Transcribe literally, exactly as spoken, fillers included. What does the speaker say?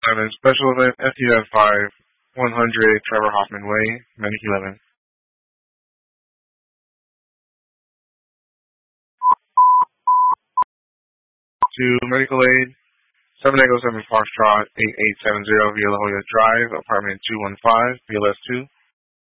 seven, Special Event F U F five, one hundred Trevor Hoffman Way, Medic eleven. To Medical Aid, seven Echo seven Foxtrot, eight eight seven zero Villa La Jolla Drive, apartment two one five, B L S two.